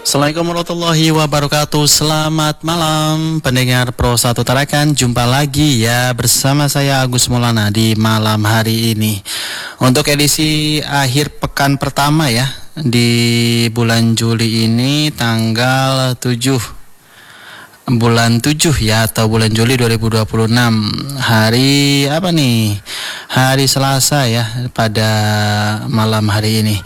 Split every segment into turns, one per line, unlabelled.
Assalamualaikum warahmatullahi wabarakatuh. Selamat malam pendengar Pro 1 Tarakan. Jumpa lagi ya bersama saya Agus Maulana di malam hari ini untuk edisi akhir pekan pertama ya di bulan Juli ini, tanggal 7 bulan 7 ya, atau bulan Juli 2026. Hari apa nih? Hari Selasa ya pada malam hari ini.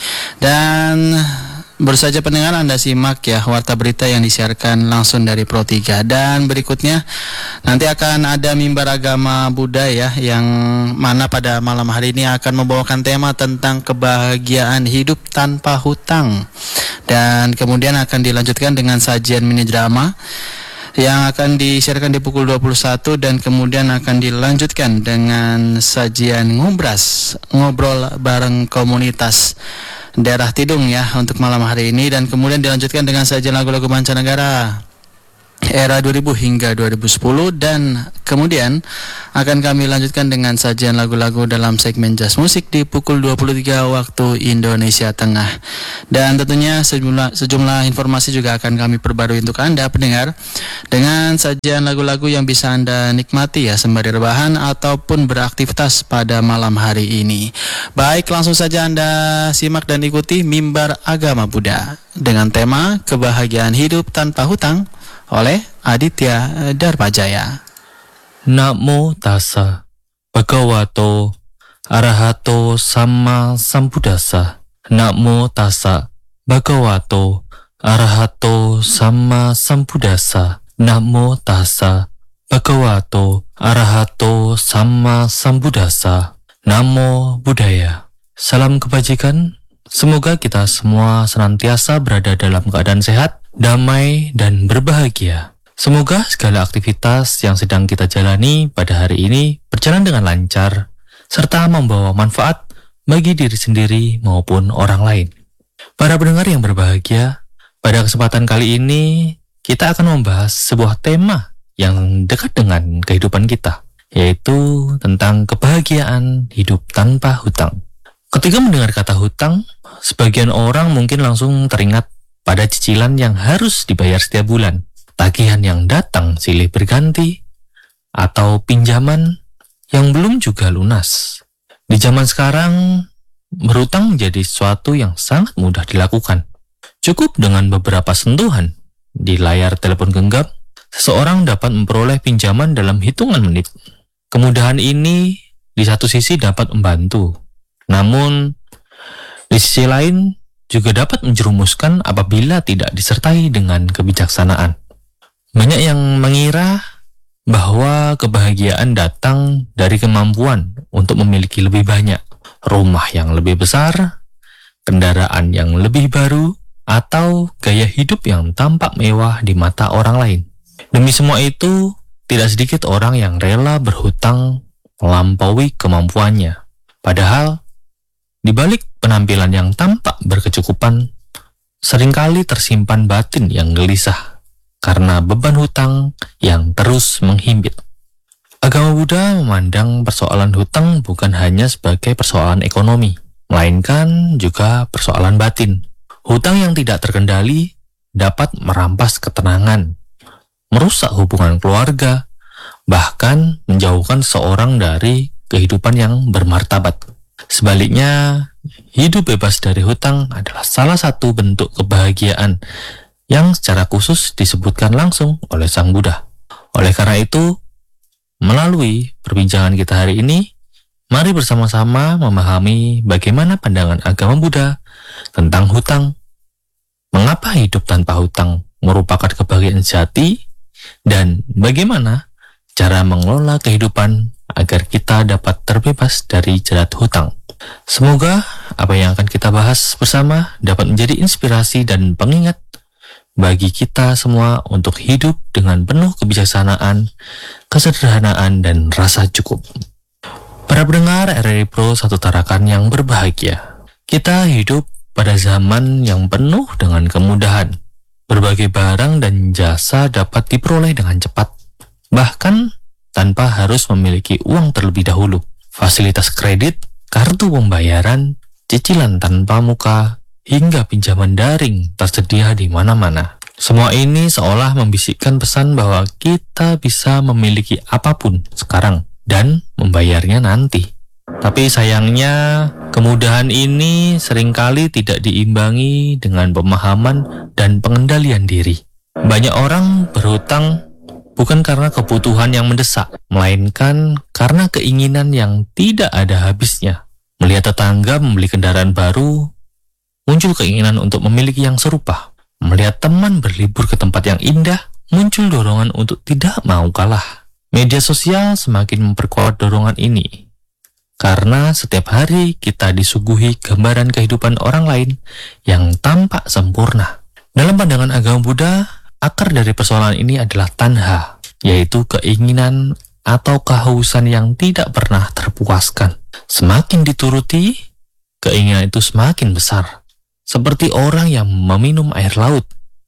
Dan baru saja pendengar Anda simak ya warta berita yang disiarkan langsung dari Pro 3. Dan berikutnya nanti akan ada mimbar agama Buddha ya, yang mana pada malam hari ini akan membawakan tema tentang kebahagiaan hidup tanpa hutang. Dan kemudian akan dilanjutkan dengan sajian mini drama yang akan disiarkan di pukul 21, dan kemudian akan dilanjutkan dengan sajian ngobrol bareng komunitas daerah Tidung ya untuk malam hari ini, dan kemudian dilanjutkan dengan sajian lagu-lagu mancanegara era 2000 hingga 2010, dan kemudian akan kami lanjutkan dengan sajian lagu-lagu dalam segmen Jazz Musik di pukul 23 waktu Indonesia Tengah. Dan tentunya sejumlah informasi juga akan kami perbarui untuk Anda pendengar dengan sajian lagu-lagu yang bisa Anda nikmati ya sembari rebahan ataupun beraktivitas pada malam hari ini. Baik, langsung saja Anda simak dan ikuti Mimbar Agama Buddha dengan tema Kebahagiaan Hidup Tanpa Hutang oleh Aditya Dharmajaya.
Namo tassa bhagavato arahato sama sambuddhassa. Namo tassa bhagavato arahato sama sambuddhassa. Namo tassa bhagavato arahato sama sambuddhassa. Namo Buddhaya. Salam kebajikan. Semoga kita semua senantiasa berada dalam keadaan sehat, damai, dan berbahagia. Semoga segala aktivitas yang sedang kita jalani pada hari ini berjalan dengan lancar, serta membawa manfaat bagi diri sendiri maupun orang lain. Para pendengar yang berbahagia, pada kesempatan kali ini kita akan membahas sebuah tema yang dekat dengan kehidupan kita, yaitu tentang kebahagiaan hidup tanpa hutang. Ketika mendengar kata hutang, sebagian orang mungkin langsung teringat pada cicilan yang harus dibayar setiap bulan, tagihan yang datang silih berganti, atau pinjaman yang belum juga lunas. Di zaman sekarang, berhutang menjadi sesuatu yang sangat mudah dilakukan. Cukup dengan beberapa sentuhan di layar telepon genggam, seseorang dapat memperoleh pinjaman dalam hitungan menit. Kemudahan ini di satu sisi dapat membantu, namun di sisi lain juga dapat menjerumuskan apabila tidak disertai dengan kebijaksanaan. Banyak yang mengira bahwa kebahagiaan datang dari kemampuan untuk memiliki lebih banyak, rumah yang lebih besar, kendaraan yang lebih baru, atau gaya hidup yang tampak mewah di mata orang lain. Demi semua itu, tidak sedikit orang yang rela berhutang melampaui kemampuannya. Padahal, di balik penampilan yang tampak berkecukupan, seringkali tersimpan batin yang gelisah karena beban hutang yang terus menghimpit. Agama Buddha memandang persoalan hutang bukan hanya sebagai persoalan ekonomi, melainkan juga persoalan batin. Hutang yang tidak terkendali dapat merampas ketenangan, merusak hubungan keluarga, bahkan menjauhkan seorang dari kehidupan yang bermartabat. Sebaliknya, hidup bebas dari hutang adalah salah satu bentuk kebahagiaan yang secara khusus disebutkan langsung oleh Sang Buddha. Oleh karena itu, melalui perbincangan kita hari ini, mari bersama-sama memahami bagaimana pandangan agama Buddha tentang hutang, mengapa hidup tanpa hutang merupakan kebahagiaan sejati, dan bagaimana cara mengelola kehidupan agar kita dapat terbebas dari jerat hutang. Semoga apa yang akan kita bahas bersama dapat menjadi inspirasi dan pengingat bagi kita semua untuk hidup dengan penuh kebijaksanaan, kesederhanaan, dan rasa cukup. Para pendengar RRI Pro 1 Tarakan yang berbahagia, kita hidup pada zaman yang penuh dengan kemudahan. Berbagai barang dan jasa dapat diperoleh dengan cepat, bahkan tanpa harus memiliki uang terlebih dahulu. Fasilitas kredit, kartu pembayaran, cicilan tanpa muka, hingga pinjaman daring tersedia di mana-mana. Semua ini seolah membisikkan pesan bahwa kita bisa memiliki apapun sekarang dan membayarnya nanti. Tapi sayangnya, kemudahan ini seringkali tidak diimbangi dengan pemahaman dan pengendalian diri. Banyak orang berhutang bukan karena kebutuhan yang mendesak, melainkan karena keinginan yang tidak ada habisnya. Melihat tetangga membeli kendaraan baru, muncul keinginan untuk memiliki yang serupa. Melihat teman berlibur ke tempat yang indah, muncul dorongan untuk tidak mau kalah. Media sosial semakin memperkuat dorongan ini, karena setiap hari kita disuguhi gambaran kehidupan orang lain yang tampak sempurna. Dalam pandangan agama Buddha, akar dari persoalan ini adalah tanha, yaitu keinginan atau kehausan yang tidak pernah terpuaskan. Semakin dituruti, keinginan itu semakin besar. Seperti orang yang meminum air laut.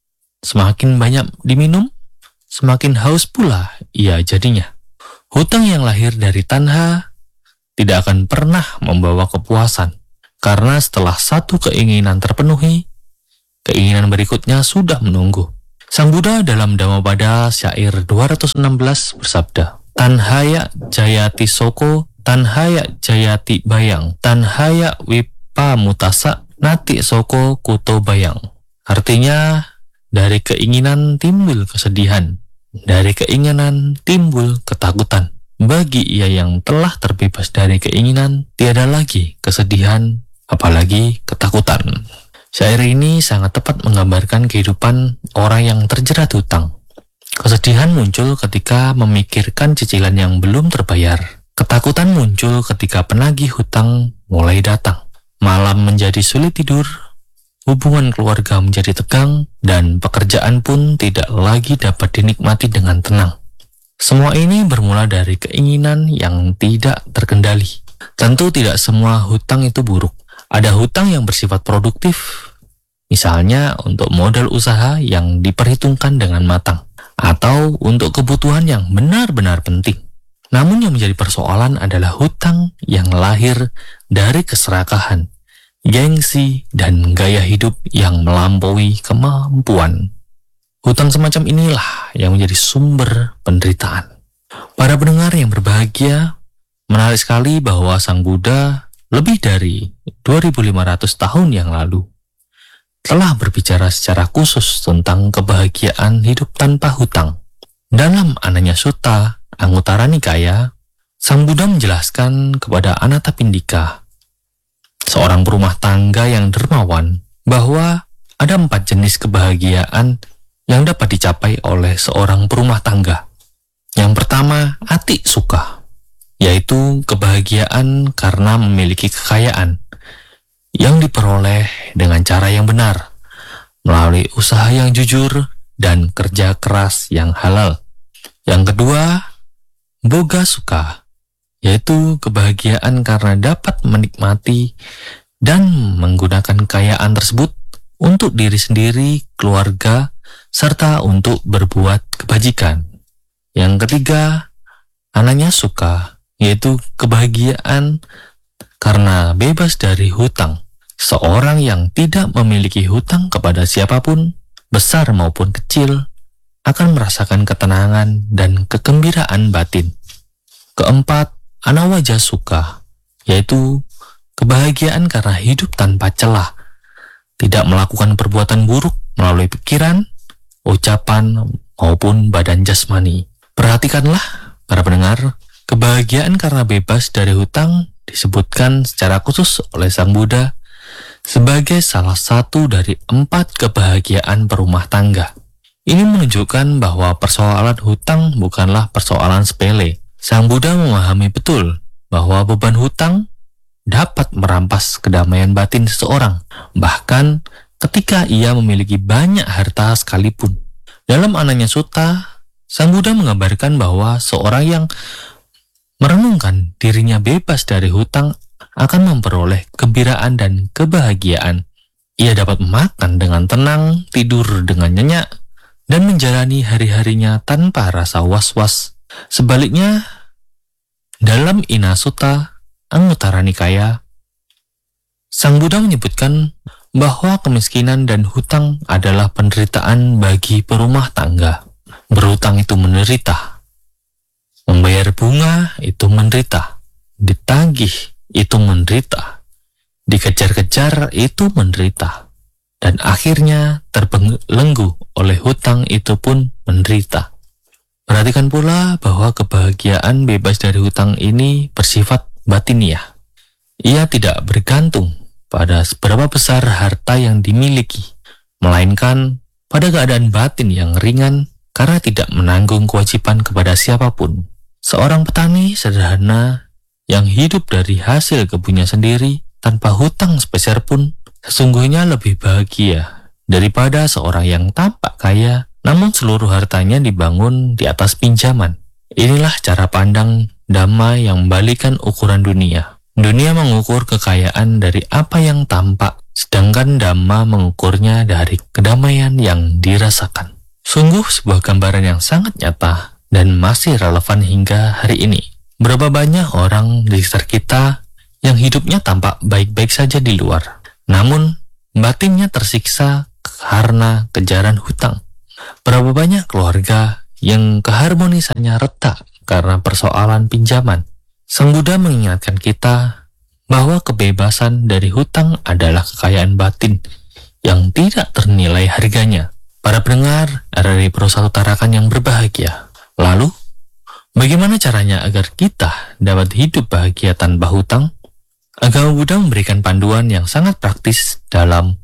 Semakin banyak diminum, semakin haus pula ia jadinya. Hutang yang lahir dari tanha tidak akan pernah membawa kepuasan. Karena setelah satu keinginan terpenuhi, keinginan berikutnya sudah menunggu. Sang Buddha dalam Dhammapada syair 216 bersabda, Tanhaya jayati soko, tanhaya jayati bayang, tanhaya wipamutasa, nati soko kuto bayang. Artinya, dari keinginan timbul kesedihan, dari keinginan timbul ketakutan. Bagi ia yang telah terbebas dari keinginan, tiada lagi kesedihan, apalagi ketakutan. Syair ini sangat tepat menggambarkan kehidupan orang yang terjerat hutang. Kesedihan muncul ketika memikirkan cicilan yang belum terbayar. Ketakutan muncul ketika penagih hutang mulai datang. Malam menjadi sulit tidur, hubungan keluarga menjadi tegang, dan pekerjaan pun tidak lagi dapat dinikmati dengan tenang. Semua ini bermula dari keinginan yang tidak terkendali. Tentu tidak semua hutang itu buruk. Ada hutang yang bersifat produktif, misalnya untuk modal usaha yang diperhitungkan dengan matang, atau untuk kebutuhan yang benar-benar penting. Namun yang menjadi persoalan adalah hutang yang lahir dari keserakahan, gengsi, dan gaya hidup yang melampaui kemampuan. Hutang semacam inilah yang menjadi sumber penderitaan. Para pendengar yang berbahagia, menarik sekali bahwa Sang Buddha lebih dari 2500 tahun yang lalu telah berbicara secara khusus tentang kebahagiaan hidup tanpa hutang. Dalam Ananya Sutta, Anguttara Nikaya, Sang Buddha menjelaskan kepada Anathapindika, seorang perumah tangga yang dermawan, bahwa ada 4 jenis kebahagiaan yang dapat dicapai oleh seorang perumah tangga. Yang pertama, ati suka, yaitu kebahagiaan karena memiliki kekayaan yang diperoleh dengan cara yang benar, melalui usaha yang jujur dan kerja keras yang halal. Yang kedua, boga suka, yaitu kebahagiaan karena dapat menikmati dan menggunakan kekayaan tersebut untuk diri sendiri, keluarga, serta untuk berbuat kebajikan. Yang ketiga, Ananya suka, yaitu kebahagiaan karena bebas dari hutang. Seorang yang tidak memiliki hutang kepada siapapun, besar maupun kecil, akan merasakan ketenangan dan kegembiraan batin. Keempat, Anawaja suka, yaitu kebahagiaan karena hidup tanpa celah, tidak melakukan perbuatan buruk melalui pikiran, ucapan, maupun badan jasmani. Perhatikanlah, para pendengar, kebahagiaan karena bebas dari hutang disebutkan secara khusus oleh Sang Buddha sebagai salah satu dari 4 kebahagiaan perumah tangga. Ini menunjukkan bahwa persoalan hutang bukanlah persoalan sepele. Sang Buddha memahami betul bahwa beban hutang dapat merampas kedamaian batin seseorang, bahkan ketika ia memiliki banyak harta sekalipun. Dalam Ananya Sutta, Sang Buddha mengabarkan bahwa seorang yang merenungkan dirinya bebas dari hutang akan memperoleh kegembiraan dan kebahagiaan. Ia dapat makan dengan tenang, tidur dengan nyenyak, dan menjalani hari-harinya tanpa rasa was-was. Sebaliknya, dalam Ina Sutta, Anguttara Nikaya, Sang Buddha menyebutkan bahwa kemiskinan dan hutang adalah penderitaan bagi perumah tangga. Berhutang itu menderita, membayar bunga itu menderita, ditagih itu menderita, dikejar-kejar itu menderita, dan akhirnya terbelenggu oleh hutang itu pun menderita. Perhatikan pula bahwa kebahagiaan bebas dari hutang ini bersifat batiniah. Ia tidak bergantung pada seberapa besar harta yang dimiliki, melainkan pada keadaan batin yang ringan karena tidak menanggung kewajiban kepada siapapun. Seorang petani sederhana yang hidup dari hasil kebunnya sendiri tanpa hutang sepeser pun sesungguhnya lebih bahagia daripada seorang yang tampak kaya namun seluruh hartanya dibangun di atas pinjaman. Inilah cara pandang Dhamma yang membalikan ukuran dunia. Dunia mengukur kekayaan dari apa yang tampak, sedangkan Dhamma mengukurnya dari kedamaian yang dirasakan. Sungguh sebuah gambaran yang sangat nyata dan masih relevan hingga hari ini. Berapa banyak orang di sekitar kita yang hidupnya tampak baik-baik saja di luar, namun batinnya tersiksa karena kejaran hutang. Berapa banyak keluarga yang keharmonisannya retak karena persoalan pinjaman. Sang Buddha mengingatkan kita bahwa kebebasan dari hutang adalah kekayaan batin yang tidak ternilai harganya. Para pendengar dari Pro Satu Tarakan yang berbahagia. Lalu, bagaimana caranya agar kita dapat hidup bahagia tanpa hutang? Agama Buddha memberikan panduan yang sangat praktis dalam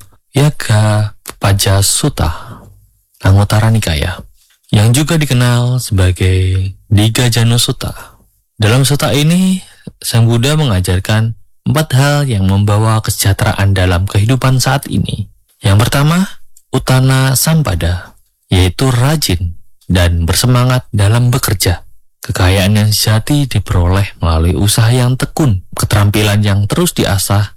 Yagappaja Sutta, Anguttara Nikaya, yang juga dikenal sebagai Digajana Sutta. Dalam sutta ini, Sang Buddha mengajarkan 4 hal yang membawa kesejahteraan dalam kehidupan saat ini. Yang pertama, Uttana Sampada, yaitu rajin dan bersemangat dalam bekerja. Kekayaan yang sejati diperoleh melalui usaha yang tekun, keterampilan yang terus diasah,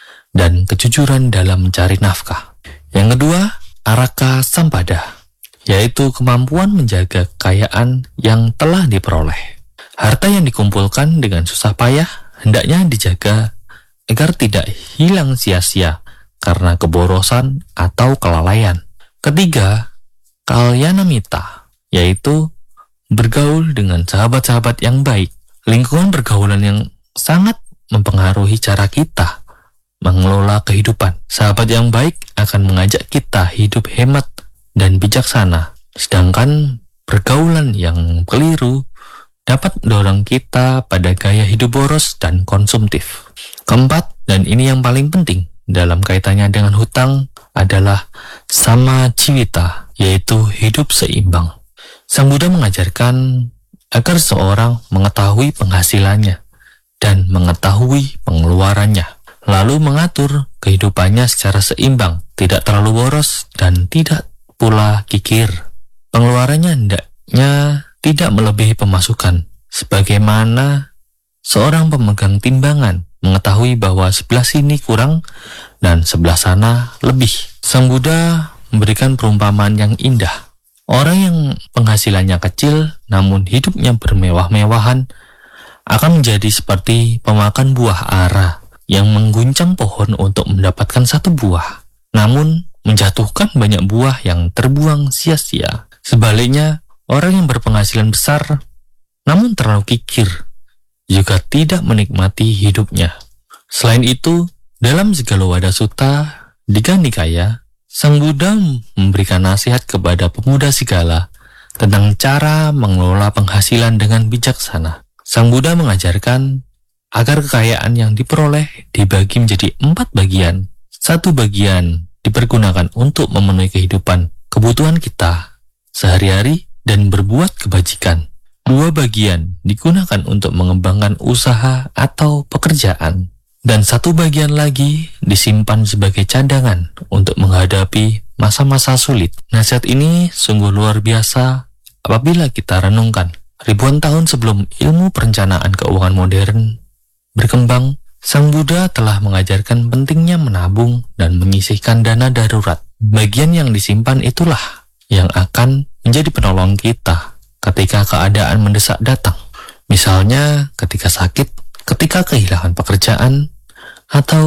dan kejujuran dalam mencari nafkah. Yang kedua, Araka Sampada, yaitu kemampuan menjaga kekayaan yang telah diperoleh. Harta yang dikumpulkan dengan susah payah hendaknya dijaga agar tidak hilang sia-sia karena keborosan atau kelalaian. Ketiga, Kalyanamita, yaitu bergaul dengan sahabat-sahabat yang baik. Lingkungan pergaulan yang sangat mempengaruhi cara kita mengelola kehidupan. Sahabat yang baik akan mengajak kita hidup hemat dan bijaksana, sedangkan pergaulan yang keliru dapat mendorong kita pada gaya hidup boros dan konsumtif. Keempat, dan ini yang paling penting dalam kaitannya dengan hutang, adalah sama civita, yaitu hidup seimbang. Sang Buddha mengajarkan agar seorang mengetahui penghasilannya dan mengetahui pengeluarannya, lalu mengatur kehidupannya secara seimbang, tidak terlalu boros dan tidak pula kikir. Pengeluarannya hendaknya tidak melebihi pemasukan, sebagaimana seorang pemegang timbangan mengetahui bahwa sebelah sini kurang dan sebelah sana lebih. Sang Buddha memberikan perumpamaan yang indah. Orang yang penghasilannya kecil namun hidupnya bermewah-mewahan akan menjadi seperti pemakan buah ara yang mengguncang pohon untuk mendapatkan satu buah, namun menjatuhkan banyak buah yang terbuang sia-sia. Sebaliknya, orang yang berpenghasilan besar namun terlalu kikir juga tidak menikmati hidupnya. Selain itu, dalam Sigala Sutta Digha Nikaya, Sang Buddha memberikan nasihat kepada pemuda Sigala tentang cara mengelola penghasilan dengan bijaksana. Sang Buddha mengajarkan agar kekayaan yang diperoleh dibagi menjadi 4 bagian. 1 bagian dipergunakan untuk memenuhi kebutuhan kita sehari-hari dan berbuat kebajikan. 2 bagian digunakan untuk mengembangkan usaha atau pekerjaan. Dan 1 bagian lagi disimpan sebagai cadangan untuk menghadapi masa-masa sulit. Nasihat ini sungguh luar biasa apabila kita renungkan. Ribuan tahun sebelum ilmu perencanaan keuangan modern berkembang, Sang Buddha telah mengajarkan pentingnya menabung dan menyisihkan dana darurat. Bagian yang disimpan itulah yang akan menjadi penolong kita ketika keadaan mendesak datang. Misalnya ketika sakit, ketika kehilangan pekerjaan, atau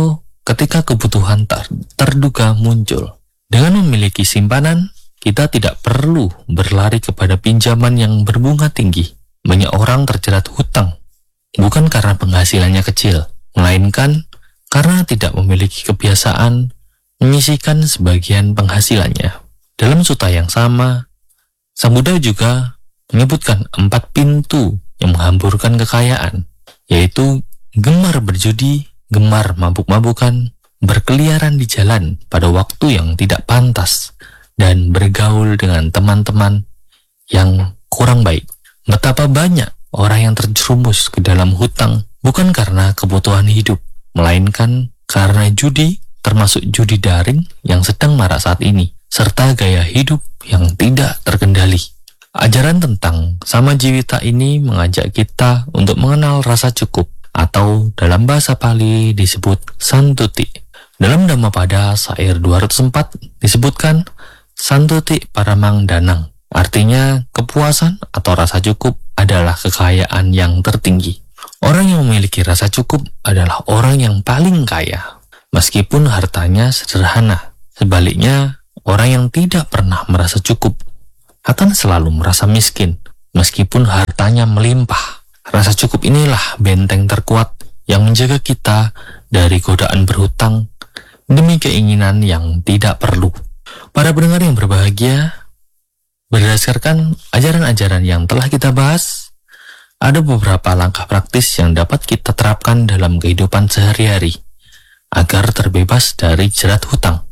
ketika kebutuhan terduga muncul. Dengan memiliki simpanan, kita tidak perlu berlari kepada pinjaman yang berbunga tinggi. Banyak orang terjerat hutang, bukan karena penghasilannya kecil, melainkan karena tidak memiliki kebiasaan menyisihkan sebagian penghasilannya. Dalam suta yang sama, Sang Buddha juga menyebutkan 4 pintu yang menghamburkan kekayaan, yaitu gemar berjudi, gemar mabuk-mabukan, berkeliaran di jalan pada waktu yang tidak pantas, dan bergaul dengan teman-teman yang kurang baik. Betapa banyak orang yang terjerumus ke dalam hutang bukan karena kebutuhan hidup, melainkan karena judi, termasuk judi daring yang sedang marak saat ini, serta gaya hidup yang tidak terkendali. Ajaran tentang Samajjiwita ini mengajak kita untuk mengenal rasa cukup, atau dalam bahasa Pali disebut santuti. Dalam Dhammapada Sair 204 disebutkan santuti paramang danang, artinya kepuasan atau rasa cukup adalah kekayaan yang tertinggi. Orang yang memiliki rasa cukup adalah orang yang paling kaya, meskipun hartanya sederhana. Sebaliknya, orang yang tidak pernah merasa cukup akan selalu merasa miskin, meskipun hartanya melimpah. Rasa cukup inilah benteng terkuat yang menjaga kita dari godaan berhutang demi keinginan yang tidak perlu. Para pendengar yang berbahagia, berdasarkan ajaran-ajaran yang telah kita bahas, ada beberapa langkah praktis yang dapat kita terapkan dalam kehidupan sehari-hari agar terbebas dari jerat hutang.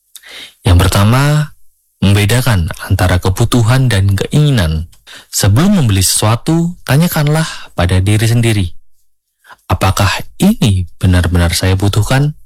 Yang pertama, membedakan antara kebutuhan dan keinginan. Sebelum membeli sesuatu, tanyakanlah pada diri sendiri, apakah ini benar-benar saya butuhkan?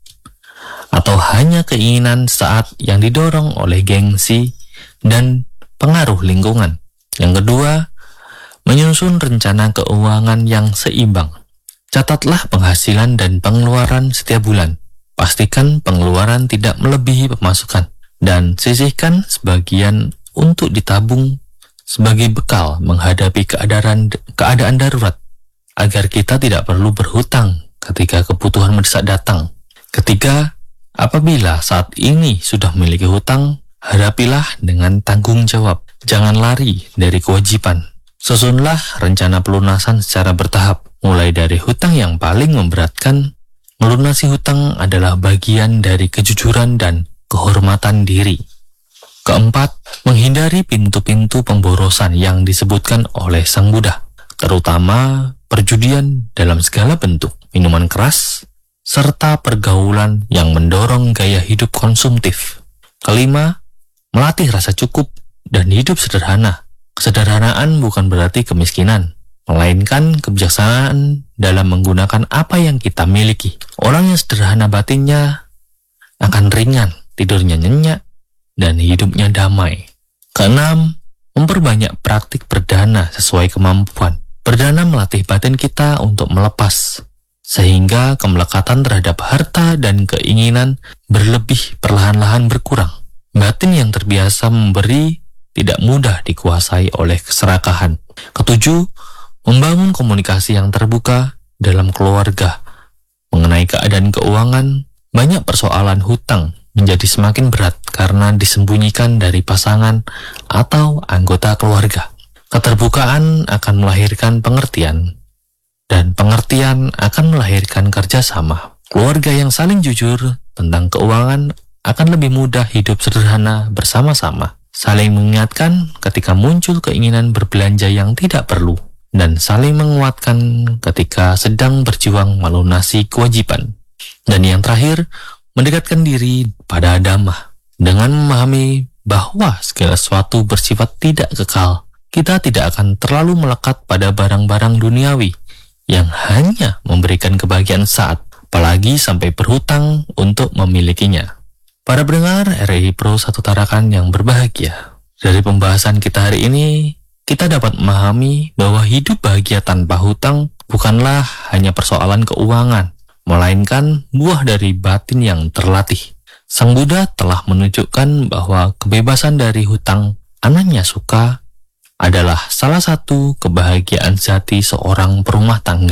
Atau hanya keinginan saat yang didorong oleh gengsi dan pengaruh lingkungan? Yang kedua, menyusun rencana keuangan yang seimbang. Catatlah penghasilan dan pengeluaran setiap bulan. Pastikan pengeluaran tidak melebihi pemasukan, dan sisihkan sebagian untuk ditabung sebagai bekal menghadapi keadaan darurat, agar kita tidak perlu berhutang ketika kebutuhan mendesak datang. Ketiga, apabila saat ini sudah memiliki hutang, hadapilah dengan tanggung jawab. Jangan lari dari kewajiban. Susunlah rencana pelunasan secara bertahap. Mulai dari hutang yang paling memberatkan, melunasi hutang adalah bagian dari kejujuran dan kehormatan diri. Keempat, menghindari pintu-pintu pemborosan yang disebutkan oleh Sang Buddha, terutama perjudian dalam segala bentuk, minuman keras, serta pergaulan yang mendorong gaya hidup konsumtif. Kelima, melatih rasa cukup dan hidup sederhana. Kesederhanaan bukan berarti kemiskinan, melainkan kebijaksanaan dalam menggunakan apa yang kita miliki. Orang yang sederhana batinnya akan ringan, tidurnya nyenyak, dan hidupnya damai. Keenam, memperbanyak praktik berdana sesuai kemampuan. Berdana melatih batin kita untuk melepas, sehingga kemelekatan terhadap harta dan keinginan berlebih perlahan-lahan berkurang. Batin yang terbiasa memberi tidak mudah dikuasai oleh keserakahan. Ketujuh, membangun komunikasi yang terbuka dalam keluarga. Mengenai keadaan keuangan, banyak persoalan hutang menjadi semakin berat karena disembunyikan dari pasangan atau anggota keluarga. Keterbukaan akan melahirkan pengertian, dan pengertian akan melahirkan kerjasama. Keluarga yang saling jujur tentang keuangan akan lebih mudah hidup sederhana bersama-sama, saling mengingatkan ketika muncul keinginan berbelanja yang tidak perlu, dan saling menguatkan ketika sedang berjuang melunasi kewajiban. Dan yang terakhir, mendekatkan diri pada Dhamma. Dengan memahami bahwa segala sesuatu bersifat tidak kekal, kita tidak akan terlalu melekat pada barang-barang duniawi yang hanya memberikan kebahagiaan saat, apalagi sampai berhutang untuk memilikinya. Para pendengar RRI Pro Satu Tarakan yang berbahagia, dari pembahasan kita hari ini, kita dapat memahami bahwa hidup bahagia tanpa hutang bukanlah hanya persoalan keuangan, melainkan buah dari batin yang terlatih. Sang Buddha telah menunjukkan bahwa kebebasan dari hutang ananya suka adalah salah satu kebahagiaan sejati seorang perumah tangga.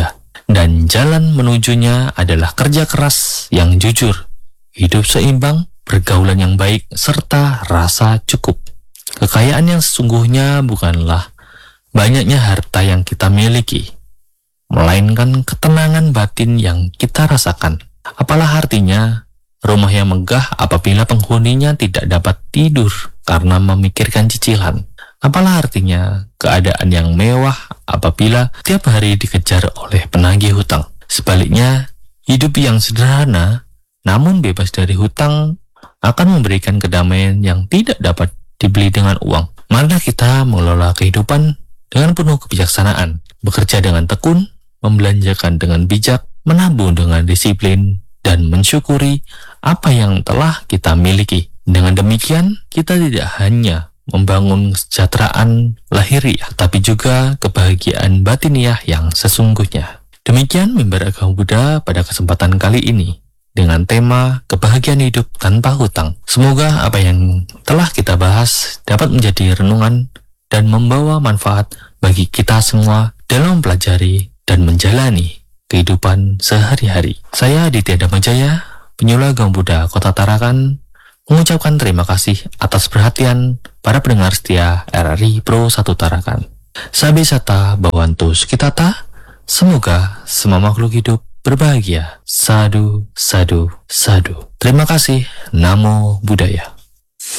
dan jalan menujunya adalah kerja keras yang jujur, hidup seimbang, pergaulan yang baik, serta rasa cukup. Kekayaan yang sesungguhnya bukanlah banyaknya harta yang kita miliki, melainkan ketenangan batin yang kita rasakan. Apalah artinya rumah yang megah apabila penghuninya tidak dapat tidur karena memikirkan cicilan? Apalah artinya keadaan yang mewah apabila tiap hari dikejar oleh penagih hutang? Sebaliknya, hidup yang sederhana namun bebas dari hutang akan memberikan kedamaian yang tidak dapat dibeli dengan uang. Marilah kita mengelola kehidupan dengan penuh kebijaksanaan, bekerja dengan tekun, membelanjakan dengan bijak, menabung dengan disiplin, dan mensyukuri apa yang telah kita miliki. Dengan demikian, kita tidak hanya membangun kesejahteraan lahiriah, tapi juga kebahagiaan batiniah yang sesungguhnya. Demikian mimbar agama Buddha pada kesempatan kali ini dengan tema kebahagiaan hidup tanpa hutang. Semoga apa yang telah kita bahas dapat menjadi renungan dan membawa manfaat bagi kita semua dalam mempelajari dan menjalani kehidupan sehari-hari. Saya Aditya Damajaya, penyuluh agama Buddha Kota Tarakan, mengucapkan terima kasih atas perhatian para pendengar setia RRI Pro 1 Tarakan. Sabi Sata Bhawantu Sukitata, semoga semua makhluk hidup berbahagia. Sadu, sadu, sadu. Terima kasih. Namo Buddhaya.